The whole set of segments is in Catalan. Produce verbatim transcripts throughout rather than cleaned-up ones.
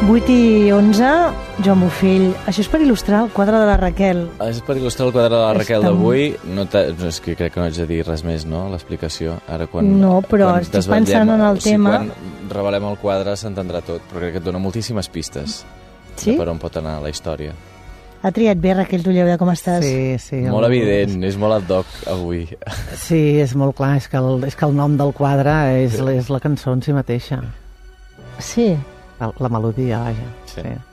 vuit i onze, Joan Bofill. Això és per il·lustrar el quadre de la Raquel. És per il·lustrar el quadre de la Raquel d'avui. No és que crec que no haig de dir res més, no?, l'explicació. Ara quan No, però quan estic pensant en el o sigui, tema. Quan revelem el quadre s'entendrà tot, però crec que et dona moltíssimes pistes Sí? de per on pot anar la història. Ha triat bé, Raquel Tulleuda, com estàs? Sí, sí. Molt el... evident, és molt ad hoc avui. Sí, és molt clar, és que el, és que el nom del quadre és, és la cançó en si mateixa. Sí. La, la melodia, vaja. Sí. Sí.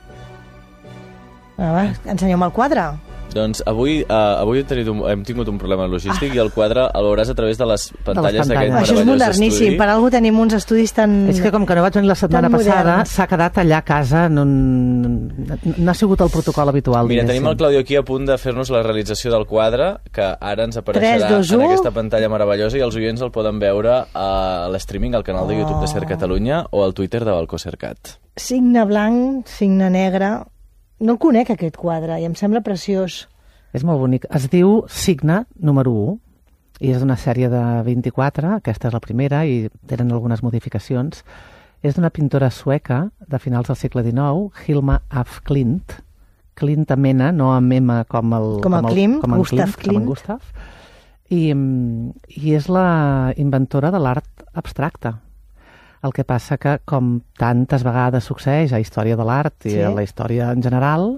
Ah, va, ensenya'm el quadre. Doncs avui, uh, avui hem, tingut un, hem tingut un problema logístic ah. i el quadre el veuràs a través de les pantalles d'aquest pantalles. Això és meravellós moderníssim. estudi. Per algú tenim uns estudis tan... És que com que no vaig venir la setmana Tan passada, moderns. s'ha quedat allà a casa, no, no ha sigut el protocol habitual. Mira, diguéssim. tenim el Claudio aquí a punt de fer-nos la realització del quadre, que ara ens apareixerà tres, dos, en u. aquesta pantalla meravellosa i els oients el poden veure a l'streaming al canal de YouTube de Ser Catalunya o al Twitter de Balcó Cercat. Signe blanc, signe negre... No el conec, aquest quadre, i em sembla preciós. És molt bonic. Es diu Signe número u i és d'una sèrie de vint-i-quatre, aquesta és la primera i tenen algunes modificacions. És d'una pintora sueca de finals del segle dinou, Hilma af Klint. Klint amb N, no amb M com el... Com el Klimt, com en Gustav Klimt, com en Klimt. Gustav. I, I és la inventora de l'art abstracte. El que passa que, com tantes vegades succeeix a història de l'art i Sí. a la història en general,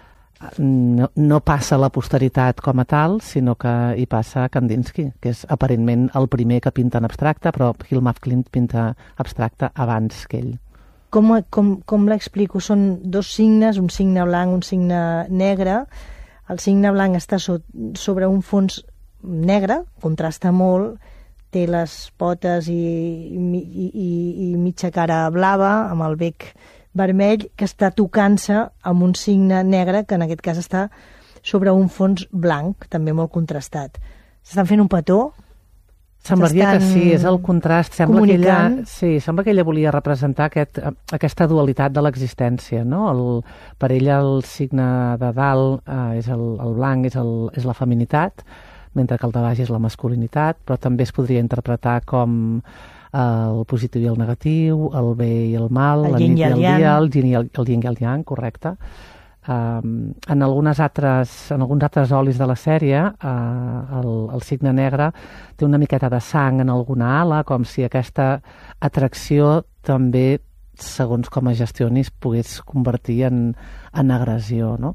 no, no passa a la posteritat com a tal, sinó que hi passa Kandinsky, que és aparentment el primer que pinta en abstracte, però Hilma af Klint pinta abstracte abans que ell. Com, com, com l'explico? Són dos signes, un signe blanc, un signe negre. El signe blanc està so, sobre un fons negre, contrasta molt, té les potes i, i, i, i mitja cara blava, amb el bec vermell, que està tocant-se amb un signe negre, que en aquest cas està sobre un fons blanc, també molt contrastat. S'estan fent un petó? Semblaria que sí, és el contrast. Sembla que ella, comunicant? sí, sembla que ella volia representar aquest, aquesta dualitat de l'existència, no? El, per ella el signe de dalt eh, és el, el blanc, és, el, és la feminitat, mentre que el de baix és la masculinitat, però també es podria interpretar com el positiu i el negatiu, el bé i el mal, El la yin nit i i el el yang. dia, el yin i el, el yin i el yang, correcte. Um, en, algunes altres, en alguns altres olis de la sèrie, uh, el, el signe negre té una miqueta de sang en alguna ala, com si aquesta atracció també, segons com es gestioni, es pogués convertir en, en agressió, no?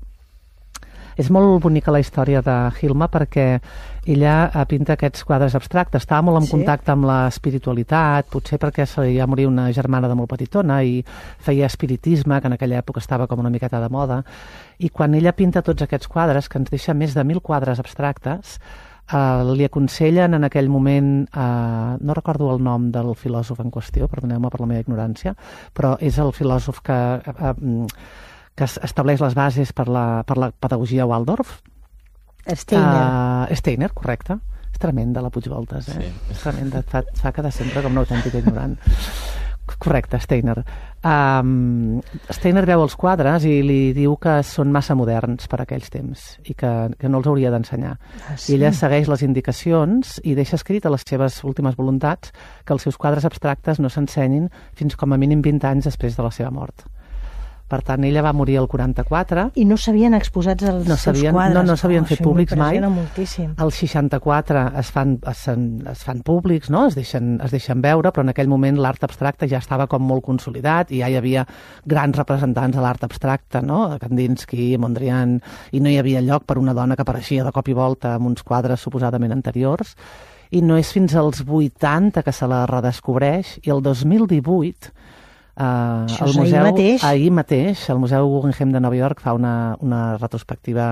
És molt bonica la història de Hilma perquè ella pinta aquests quadres abstractes. Estava molt en Sí. contacte amb l'espiritualitat, potser perquè se li va morir una germana de molt petitona i feia espiritisme, que en aquella època estava com una miqueta de moda. I quan ella pinta tots aquests quadres, que ens deixa més de mil quadres abstractes, eh, li aconsellen en aquell moment, eh, no recordo el nom del filòsof en qüestió, perdoneu-me per la meva ignorància, però és el filòsof que... Eh, que estableix les bases per la, per la pedagogia Waldorf. Steiner. Uh, Steiner, correcte. És tremenda la Puigvoltes, eh? Sí. És tremenda, et fa, et fa quedar sempre com un autèntic ignorant. Correcte, Steiner. Um, Steiner veu els quadres i li diu que són massa moderns per a aquells temps i que, que no els hauria d'ensenyar. Ah, sí? I ella segueix les indicacions i deixa escrit a les seves últimes voluntats que els seus quadres abstractes no s'ensenyin fins com a mínim vint anys després de la seva mort. Per tant, ella va morir al quaranta-quatre. I no s'havien exposats els No seus s'havien- quadres. no, no s'havien Oh, fet això públics mai. m'impressiona moltíssim. Al seixanta-quatre es fan, es, fan, es fan públics, no? es, deixen, es deixen veure, però en aquell moment l'art abstracte ja estava com molt consolidat i ja hi havia grans representants de l'art abstracte, no? Kandinsky, Mondrian, i no hi havia lloc per una dona que apareixia de cop i volta amb uns quadres suposadament anteriors. I no és fins als vuitanta que se la redescobreix, i el dos mil divuit Uh, Això el és ahir museu, mateix? ahir mateix, el Museu Guggenheim de Nova York fa una, una retrospectiva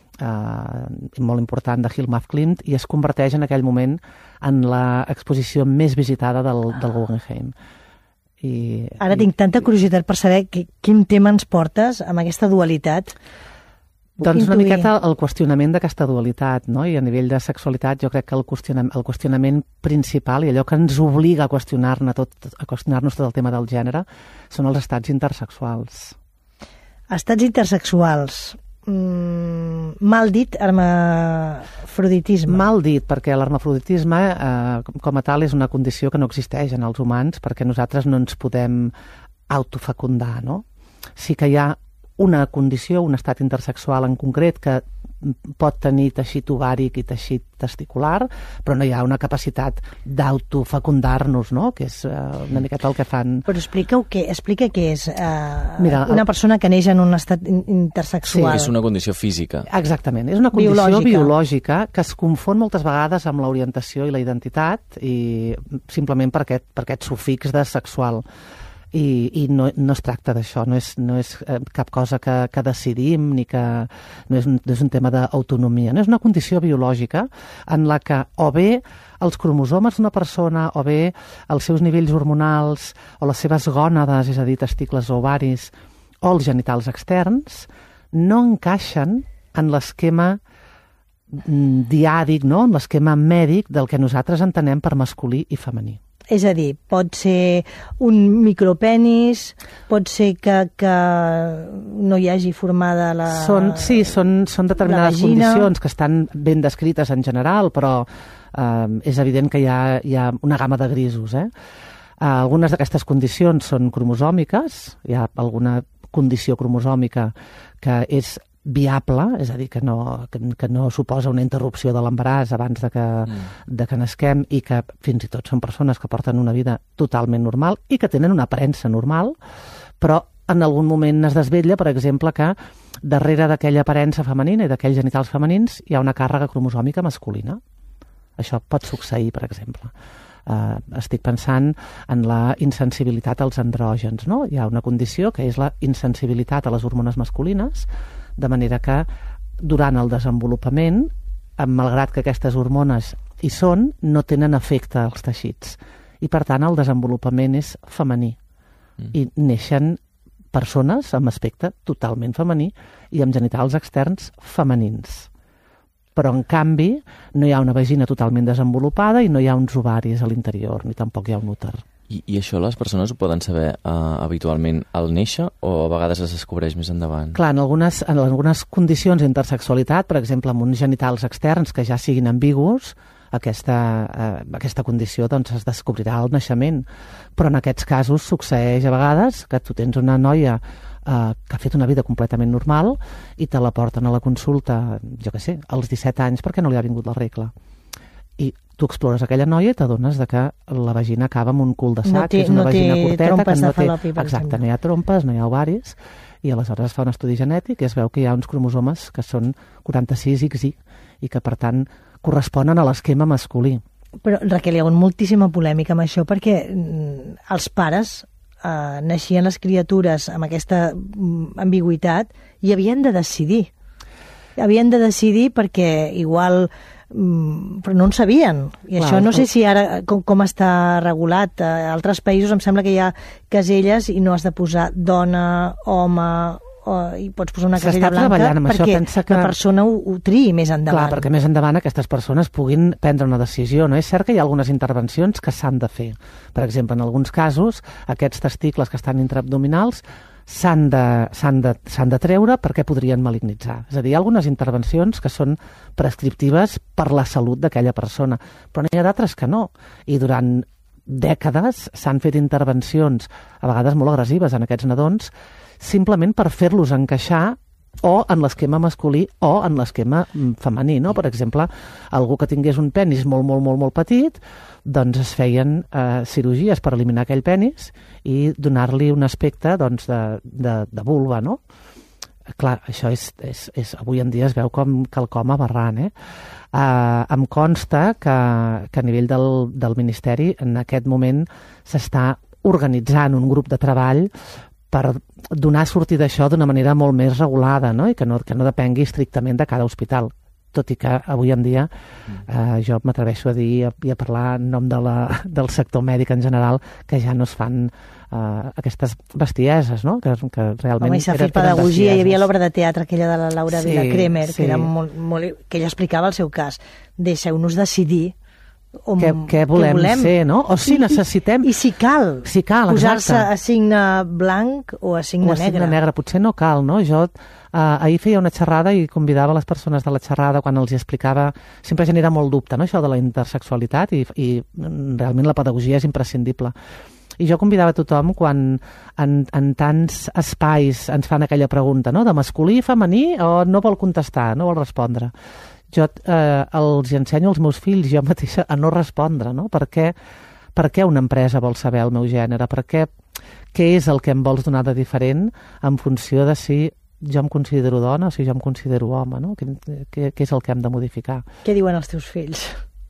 uh, molt important de Hilma af Klint i es converteix en aquell moment en l'exposició més visitada del, del Guggenheim. I, Ara i, tinc tanta curiositat per saber que, quin tema ens portes amb aquesta dualitat. Puc Doncs una intuir. miqueta el qüestionament d'aquesta dualitat, no? I a nivell de sexualitat jo crec que el qüestionament, el qüestionament principal i allò que ens obliga a qüestionar-ne tot, a qüestionar-nos tot el tema del gènere són els estats intersexuals. Estats intersexuals. Mm, mal dit, hermafroditisme. Mal dit, perquè l'hermafroditisme eh, com a tal és una condició que no existeix en els humans perquè nosaltres no ens podem autofecundar, no? sí que hi ha una condició, un estat intersexual en concret que pot tenir teixit ovàric i teixit testicular, però no hi ha una capacitat d'autofecundar-nos, no? Que és uh, una miqueta el que fan. Però explica-ho què, explica què és uh, Mira, una el... persona que neix en un estat intersexual. Sí, és una condició física. Exactament, és una condició biològica. biològica que es confon moltes vegades amb l'orientació i la identitat i simplement per aquest, per aquest sufix de sexual. I, i no, no es tracta d'això, no és, no és eh, cap cosa que, que decidim ni que no és un, no és un tema d'autonomia, no és una condició biològica en la que o bé els cromosomes d'una persona o bé els seus nivells hormonals o les seves gònades, és a dir, testicles o ovaris o els genitals externs no encaixen en l'esquema diàdic, no? En l'esquema mèdic del que nosaltres entenem per masculí i femení. És a dir, pot ser un micropenis, pot ser que, que no hi hagi formada la són, Sí, són, són determinades condicions que estan ben descrites en general, però eh, és evident que hi ha, hi ha una gamma de grisos. Eh? Eh, algunes d'aquestes condicions són cromosòmiques, hi ha alguna condició cromosòmica que és viable, és a dir, que no, que, que no suposa una interrupció de l'embaràs abans de que, mm. de que nasquem i que fins i tot són persones que porten una vida totalment normal i que tenen una aparença normal, però en algun moment es desvetlla, per exemple, que darrere d'aquella aparença femenina i d'aquells genitals femenins hi ha una càrrega cromosòmica masculina. Això pot succeir, per exemple. Uh, estic pensant en la insensibilitat als andrògens, no? Hi ha una condició que és la insensibilitat a les hormones masculines, de manera que durant el desenvolupament, malgrat que aquestes hormones hi són, no tenen efecte als teixits. I per tant el desenvolupament és femení. Mm. I neixen persones amb aspecte totalment femení i amb genitals externs femenins. Però en canvi no hi ha una vagina totalment desenvolupada i no hi ha uns ovaris a l'interior, ni tampoc hi ha un úter. I, i això les persones ho poden saber uh, habitualment al néixer o a vegades es descobreix més endavant? Clar, en algunes, en algunes condicions d'intersexualitat, per exemple, amb uns genitals externs que ja siguin ambigus, aquesta, eh, aquesta condició doncs, es descobrirà al naixement. Però en aquests casos succeeix a vegades que tu tens una noia eh, que ha fet una vida completament normal i te la porten a la consulta, jo què sé, als disset anys perquè no li ha vingut la regla. I tu explores aquella noia i t'adones de que la vagina acaba amb un cul de sac, no té, és una no vagina curteta, que no té, falopi, exacte, no hi ha trompes, no hi ha ovaris, i aleshores es fa un estudi genètic i es veu que hi ha uns cromosomes que són quaranta-sis ics i i que per tant corresponen a l'esquema masculí. Però Raquel, hi ha hagut moltíssima polèmica amb això perquè mm, els pares eh, naixien les criatures amb aquesta mm, ambigüitat i havien de decidir. Havien de decidir perquè igual però no en sabien. I clar, això no sé si ara com, com està regulat. A altres països em sembla que hi ha caselles i no has de posar dona, home, o, i pots posar una casella blanca perquè que... la persona ho, ho triï més endavant. Clar, perquè més endavant aquestes persones puguin prendre una decisió. No és cert que hi ha algunes intervencions que s'han de fer. Per exemple, en alguns casos, aquests testicles que estan intraabdominals s'han de, s'han de, s'han de treure perquè podrien malignitzar. És a dir, hi ha algunes intervencions que són prescriptives per la salut d'aquella persona, però n'hi ha d'altres que no. I durant dècades s'han fet intervencions, a vegades molt agressives en aquests nadons, simplement per fer-los encaixar o en l'esquema masculí o en l'esquema femení, no? Per exemple, algú que tingués un penis molt, molt, molt, molt petit, doncs es feien eh, cirurgies per eliminar aquell penis i donar-li un aspecte doncs, de, de, de vulva, no? Clar, això és, és, és, avui en dia es veu com quelcom aberrant, eh? Uh, em consta que, que a nivell del, del Ministeri en aquest moment s'està organitzant un grup de treball per donar sortida a això d'una manera molt més regulada, no? I que no, que no depengui estrictament de cada hospital. Tot i que avui en dia eh, jo m'atreveixo a dir i a, i a parlar en nom de la, del sector mèdic en general que ja no es fan eh, aquestes bestieses, no? Que, que realment... Home, i s'ha fet pedagogia, hi havia l'obra de teatre aquella de la Laura sí, Vila-Kremer, sí. que, era molt, molt, que ella explicava el seu cas. Deixeu-nos decidir on, què, què, volem què volem ser, no? O si necessitem... I, i si cal, si cal posar-se a signe blanc o a signe o a negre. signe negre. Potser no cal, no? Jo Uh, ahir feia una xerrada i convidava les persones de la xerrada quan els hi explicava, sempre genera molt dubte, no? Això de la intersexualitat i, i realment la pedagogia és imprescindible. I jo convidava a tothom quan en, en tants espais ens fan aquella pregunta, no?, de masculí, femení, o no vol contestar, no vol respondre. Jo eh, els ensenyo als meus fills, jo mateixa, a no respondre, no? Per què, per què una empresa vol saber el meu gènere? Per què, què és el que em vols donar de diferent en funció de si jo em considero dona o si jo em considero home, no? Què, què, què és el que hem de modificar? Què diuen els teus fills?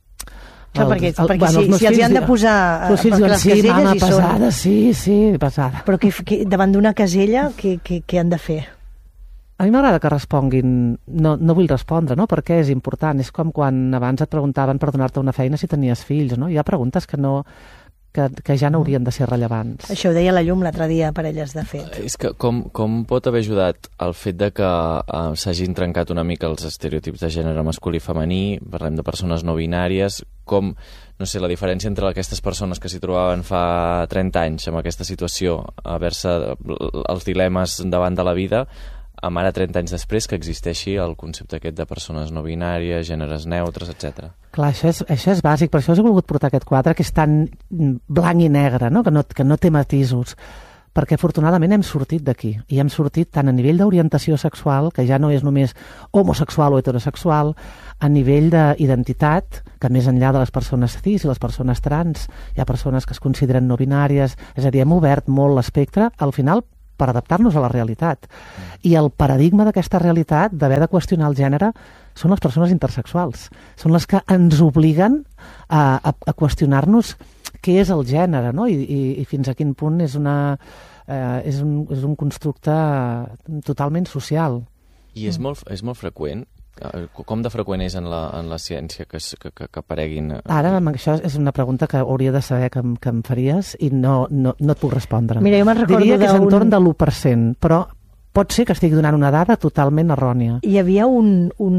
Clar, El- perquè el- perquè bueno, si, els meus si els hi fills han de diuen- posar... Els fills perquè diuen, les sí, caselles mama, hi són. pesada, sí, sí, pesada. Però que, que, davant d'una casella, què, què, què han de fer? A mi m'agrada que responguin, no, no vull respondre, no? Perquè és important. És com quan abans et preguntaven per donar-te una feina si tenies fills, no? Hi ha preguntes que, no, que, que ja no haurien de ser rellevants. Això ho deia la Llum l'altre dia a Parelles de Fet. És que com, com pot haver ajudat el fet de que uh, s'hagin trencat una mica els estereotips de gènere masculí i femení, parlem de persones no binàries, com, no sé, la diferència entre aquestes persones que s'hi trobaven fa trenta anys amb aquesta situació, a veure-se els dilemes davant de la vida, amb ara trenta anys després que existeixi el concepte aquest de persones no binàries, gèneres neutres, etcètera. Clar, això és, això és bàsic, per això us he volgut portar aquest quadre, que és tan blanc i negre, no? Que, no, que no té matisos, perquè afortunadament hem sortit d'aquí, i hem sortit tant a nivell d'orientació sexual, que ja no és només homosexual o heterosexual, a nivell d'identitat, que més enllà de les persones cis i les persones trans, hi ha persones que es consideren no binàries, és a dir, hem obert molt l'espectre, al final, per adaptar-nos a la realitat. I el paradigma d'aquesta realitat, d'haver de qüestionar el gènere, són les persones intersexuals. Són les que ens obliguen a, a, a qüestionar-nos què és el gènere, no? I, i, i fins a quin punt és, una, eh, és, un, és un constructe totalment social. I és molt, és molt freqüent? Eh, Com de freqüent és en la, en la ciència que, es- que, que, que apareguin? eh, Ara, amb això és una pregunta que hauria de saber que, em- que em faries i no, no, no et puc respondre. Mira, jo me'n recordo Diria que és d'un- entorn de l'u per cent, però pot ser que estigui donant una dada totalment errònia. Hi havia un, un,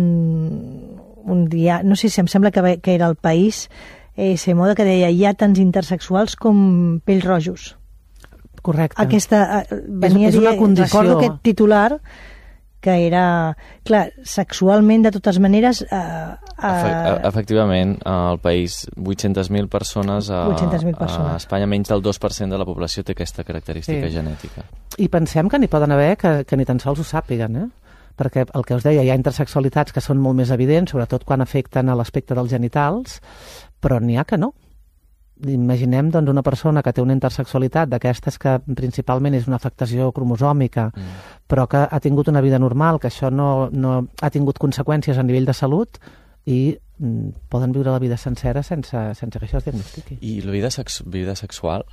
un dia, no sé si em sembla que, ve- que era el País, eh, se moda que deia hi ha tants intersexuals com pells rojos. Correcte. Aquesta, eh, venia és a dir, una condició. recordo aquest titular que era, clar, sexualment de totes maneres... Eh, Efe eh, efectivament, al país vuit-centes mil persones, a, vuit-centes mil persones. a Espanya menys del dos per cent de la població té aquesta característica Sí. genètica. I pensem que n'hi poden haver que, que ni tan sols ho sàpiguen, eh? Perquè el que us deia, hi ha intersexualitats que són molt més evidents, sobretot quan afecten a l'aspecte dels genitals, però n'hi ha que no. Imaginem doncs, una persona que té una intersexualitat d'aquestes que principalment és una afectació cromosòmica, Mm. però que ha tingut una vida normal, que això no, no ha tingut conseqüències a nivell de salut i mm, poden viure la vida sencera sense, sense que això es diagnostiqui. I la vida, sex vida sexual?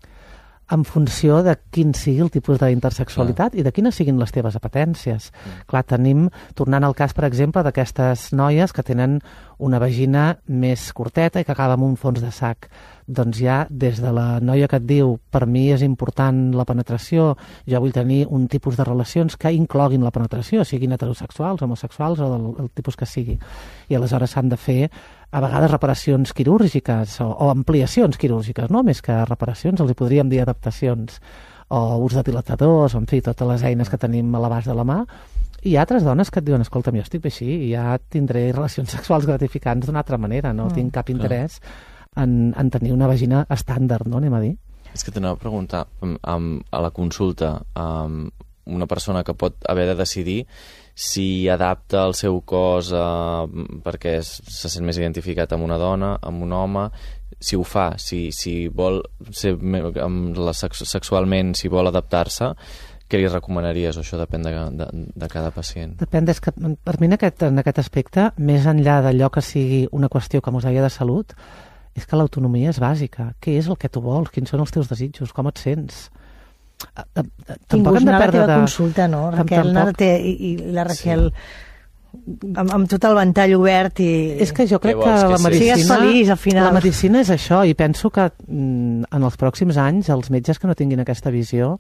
En funció de quin sigui el tipus d'intersexualitat i de quines siguin les teves apetències. Mm. Clar, tenim, tornant al cas, per exemple, d'aquestes noies que tenen una vagina més curteta i que acaba amb un fons de sac. Doncs ja, des de la noia que et diu per mi és important la penetració, jo vull tenir un tipus de relacions que incloguin la penetració, siguin heterosexuals, homosexuals o del el tipus que sigui. I aleshores s'han de fer a vegades reparacions quirúrgiques o, o ampliacions quirúrgiques, no? Més que reparacions, els hi podríem dir adaptacions, o ús de dilatadors, o en fi, totes les eines que tenim a l'abast de la mà. I hi ha altres dones que et diuen, escolta, jo estic bé així i ja tindré relacions sexuals gratificants d'una altra manera, no Mm, tinc cap interès en, en tenir una vagina estàndard, no? Anem a dir. És que t'anava a preguntar, um, um, a la consulta, um, una persona que pot haver de decidir si adapta el seu cos uh, perquè es, se sent més identificat amb una dona, amb un home, si ho fa, si, si vol ser me- amb la sex sexualment, si vol adaptar-se, què li recomanaries? O això depèn de, de, de cada pacient. Depèn, és que per mi en aquest, en aquest aspecte, més enllà d'allò que sigui una qüestió, com us deia, de salut, és que l'autonomia és bàsica. Què és el que tu vols? Quins són els teus desitjos? Com et sents? Eh, eh, Tingues Tampoc hem de anar a la perdre teva de... consulta, no? Raquel, tampoc- anar té, i, i la Raquel amb, amb tot el ventall obert i... És que jo crec Què que vols, que la sí? medicina... Sigues feliç, al final. La medicina és això, i penso que mm, en els pròxims anys els metges que no tinguin aquesta visió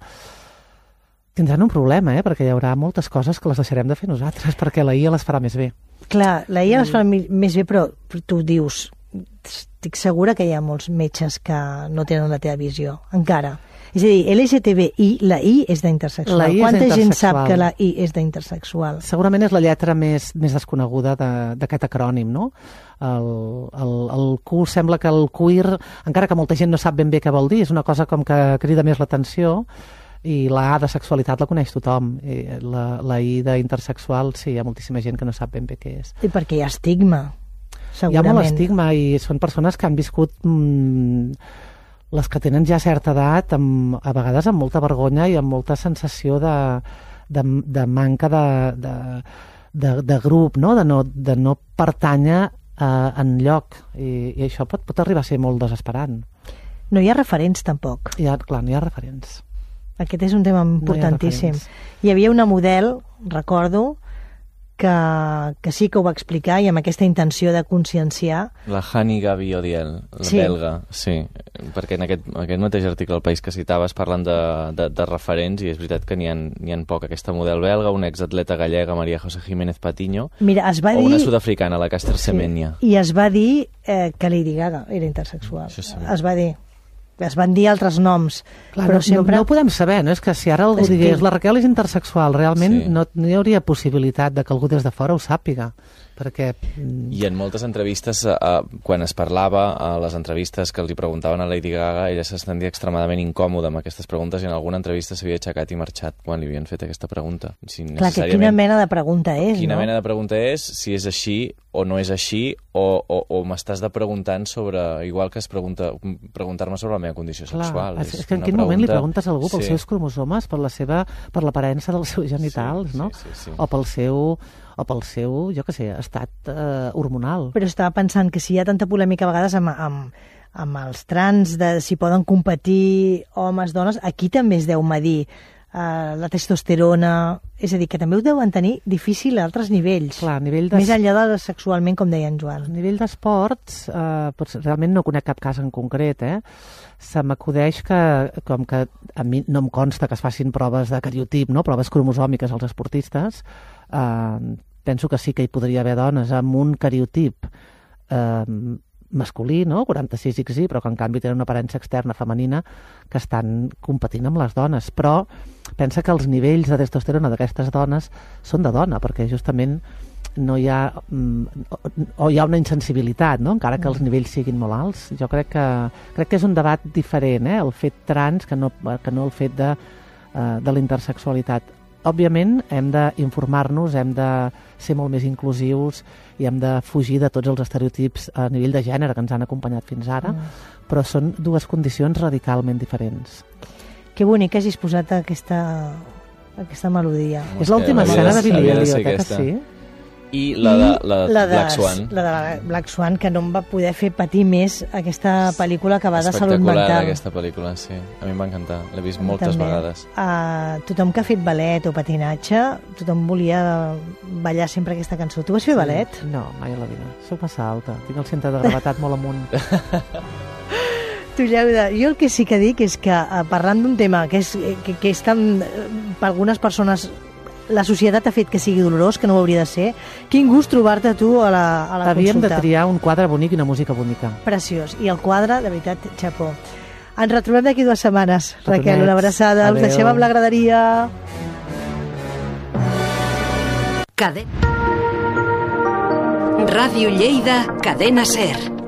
tindran un problema, eh? Perquè hi haurà moltes coses que les deixarem de fer nosaltres, perquè la I A les farà més bé. Clar, la I A les fa mi- més bé, però, però tu dius, estic segura que hi ha molts metges que no tenen la teva visió, encara. És a dir, L G T B I, la I és d'intersexual. La I és Quanta gent d'intersexual. sap que la I és d'intersexual? Segurament és la lletra més, més desconeguda de- d'aquest acrònim, no? El, el, el Q sembla que el queer, encara que molta gent no sap ben bé què vol dir, és una cosa com que crida més l'atenció, i la A de sexualitat la coneix tothom. I la, la I d'intersexual, sí, hi ha moltíssima gent que no sap ben bé què és. I perquè hi ha estigma, segurament. Hi ha molt estigma i són persones que han viscut, mmm, les que tenen ja certa edat, amb, a vegades amb molta vergonya i amb molta sensació de, de, de manca de, de, de, de grup, no? De, no, de no pertànyer eh, en lloc. I, i això pot, pot arribar a ser molt desesperant. No hi ha referents, tampoc. Hi ha, clar, no hi ha referents. Aquest és un tema importantíssim. No hi ha hi, hi havia una model, recordo, que, que sí que ho va explicar i amb aquesta intenció de conscienciar. La Hani Gavi Odiel, la Sí. belga, sí, perquè en aquest, aquest mateix article al País que citaves parlen de, de, de referents i és veritat que n'hi ha, n'hi ha poc. Aquesta model belga, una exatleta gallega, Maria José Jiménez Patiño, Mira, es va o dir... una sud-africana, la Caster Semenya. I es va dir eh, que Lady Gaga era intersexual. Això sí. Es va dir. Es van dir altres noms. Clar, però no, sempre... no, no ho podem saber, no? És que si ara algú És digués que- la Raquel és intersexual, realment Sí. no, no hi hauria possibilitat de que algú des de fora ho sàpiga, perquè... mm, I en moltes entrevistes, eh, quan es parlava, a les entrevistes que els hi preguntaven a Lady Gaga, ella se sentia extremadament incòmoda amb aquestes preguntes i en alguna entrevista s'havia aixecat i marxat quan li havien fet aquesta pregunta. Si Clar, que quina mena de pregunta és, Quina no? mena de pregunta és, si és així o no és així, o, o, o m'estàs de preguntant sobre, igual que es pregunta, preguntar-me sobre la meva condició Clar, sexual. és, és que en quin moment li preguntes a algú pels seus cromosomes, per la seva, per l'aparença dels seus genitals, Sí, no? sí, sí, sí. O pel seu, o pel seu, jo què sé, estat eh, hormonal. Però estava pensant que si hi ha tanta polèmica a vegades amb, amb, amb els trans, de si poden competir homes, dones, aquí també es deu medir eh, la testosterona, és a dir, que també ho deuen tenir difícil a altres nivells. Clar, a nivell de... Més enllà de sexualment, com deia en Joan. A nivell d'esports, eh, doncs realment no conec cap cas en concret, eh? Se m'acudeix que, com que a mi no em consta que es facin proves de cariotip, no? Proves cromosòmiques als esportistes, eh, penso que sí que hi podria haver dones amb un cariotip eh, masculí, no? quaranta-sis ics i, però que en canvi tenen una aparença externa femenina que estan competint amb les dones. Però pensa que els nivells de testosterona d'aquestes dones són de dona, perquè justament no hi ha mm, o hi ha una insensibilitat, no? Encara que els nivells siguin molt alts. Jo crec que, crec que és un debat diferent, eh? El fet trans que no, que no el fet de, uh, de la intersexualitat. Òbviament hem d'informar-nos, hem de ser molt més inclusius i hem de fugir de tots els estereotips a nivell de gènere que ens han acompanyat fins ara, mm. però són dues condicions radicalment diferents. Que bonic que hagis posat aquesta, aquesta melodia. Home, És l'última que escena de Billy havia de Elliot, ser eh, que aquesta. sí? I la de, la de la de, Black Swan. La de Black Swan, que no em va poder fer patir més aquesta pel·lícula que va de salut Espectacular, mental. aquesta pel·lícula, sí. A mi em va encantar. L'he vist moltes També. vegades. Uh, tothom que ha fet ballet o patinatge, tothom volia ballar sempre aquesta cançó. Tu vas fer ballet? No, mai a la vida. Soc massa alta. Tinc el centre de gravetat molt amunt. Tu, Lleuda, jo el que sí que dic és que uh, parlant d'un tema que és, que, que és tan, uh, per algunes persones la societat ha fet que sigui dolorós, que no ho hauria de ser. Quin gust trobar-te tu a la, a la Havíem consulta. de triar un quadre bonic i una música bonica. Preciós. I el quadre, de veritat, xapó. Ens retrobem d'aquí dues setmanes. Petonets. Raquel, una abraçada. Us Adéu. deixem amb la graderia. Cadena. Ràdio Lleida, Cadena Ser.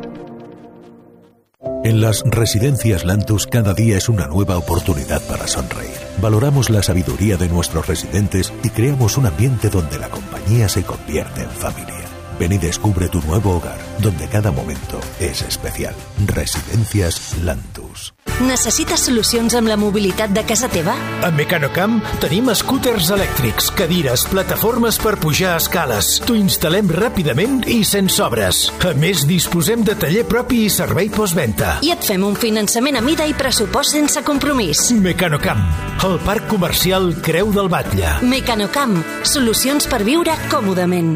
En las residencias Lantus cada día es una nueva oportunidad para sonreír. Valoramos la sabiduría de nuestros residentes y creamos un ambiente donde la compañía se convierte en familia. Ven y descubre tu nuevo hogar, donde cada momento es especial. Residencias Lantus. Necessites solucions amb la mobilitat de casa teva? A Mecanocamp tenim scooters elèctrics, cadires, plataformes per pujar escales. T'ho instal·lem ràpidament i sense obres. A més, disposem de taller propi i servei postventa. I et fem un finançament a mida i pressupost sense compromís. Mecanocamp, el parc comercial Creu del Batlle. Mecanocamp, solucions per viure còmodament.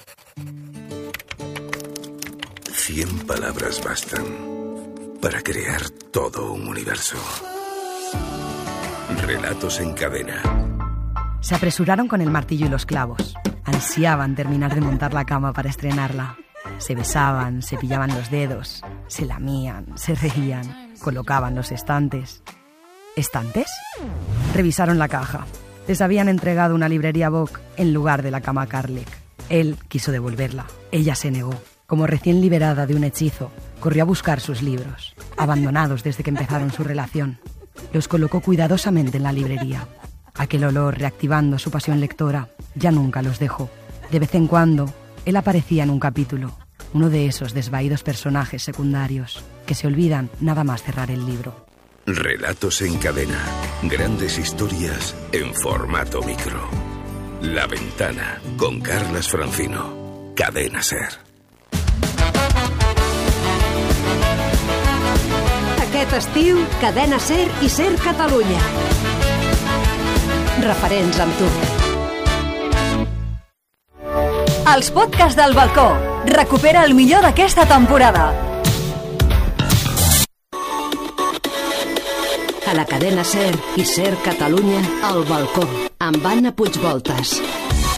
Cien palabras bastan para crear todo un universo. Relatos en cadena. Se apresuraron con el martillo y los clavos. Ansiaban terminar de montar la cama para estrenarla. Se besaban, se pillaban los dedos, se lamían, se reían, colocaban los estantes. ¿Estantes? Revisaron la caja. Les habían entregado una librería Vogue en lugar de la cama Carlick. Él quiso devolverla. Ella se negó. Como recién liberada de un hechizo, corrió a buscar sus libros, abandonados desde que empezaron su relación. Los colocó cuidadosamente en la librería. Aquel olor, reactivando su pasión lectora, ya nunca los dejó. De vez en cuando, él aparecía en un capítulo, uno de esos desvaídos personajes secundarios que se olvidan nada más cerrar el libro. Relatos en cadena. Grandes historias en formato micro. La Ventana, con Carlas Francino. Cadena SER. Aquest estiu, Cadena SER i SER Catalunya. Referents amb tu. Els podcasts del balcó. Recupera el millor d'aquesta temporada. A la Cadena SER i SER Catalunya, al balcó, amb Anna Puigvoltas.